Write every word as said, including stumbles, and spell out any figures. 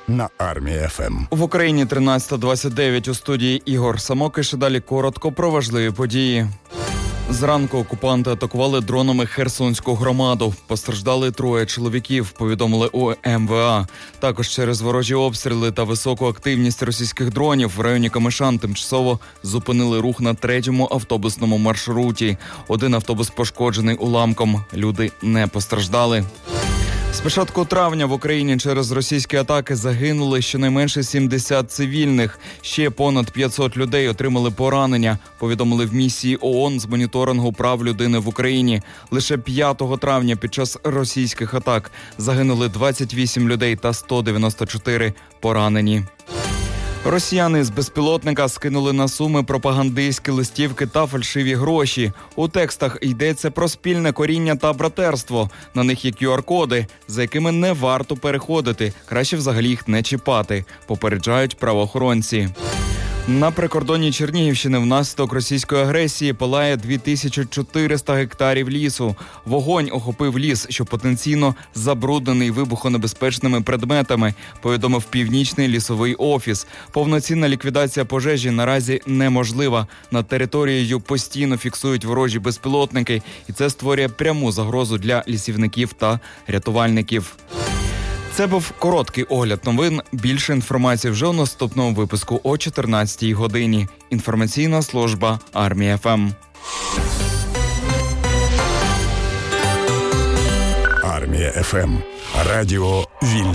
на Армія еф ем. В Україні тринадцята двадцять дев'ять, у студії Ігор Самокиш. І далі коротко про важливі події. Зранку окупанти атакували дронами Херсонську громаду. Постраждали троє чоловіків, повідомили у ем ве а. Також через ворожі обстріли та високу активність російських дронів в районі Камишан тимчасово зупинили рух на третьому автобусному маршруті. Один автобус пошкоджений уламком. Люди не постраждали. З початку травня в Україні через російські атаки загинули щонайменше сімдесят цивільних. Ще понад п'ятсот людей отримали поранення, повідомили в місії ООН з моніторингу прав людини в Україні. Лише п'ятого травня під час російських атак загинули двадцять вісім людей та сто дев'яносто чотири поранені. Росіяни з безпілотника скинули на Суми пропагандистські листівки та фальшиві гроші. У текстах йдеться про спільне коріння та братерство. На них є ку ар-коди, за якими не варто переходити. Краще взагалі їх не чіпати, попереджають правоохоронці. На прикордонні Чернігівщини внаслідок російської агресії палає дві тисячі чотириста гектарів лісу. Вогонь охопив ліс, що потенційно забруднений вибухонебезпечними предметами, повідомив Північний лісовий офіс. Повноцінна ліквідація пожежі наразі неможлива. Над територією постійно фіксують ворожі безпілотники, і це створює пряму загрозу для лісівників та рятувальників. Це був короткий огляд новин. Більше інформації вже у наступному випуску о чотирнадцятій годині. Інформаційна служба Армія еф ем. Армія еф ем. Радіо вільне.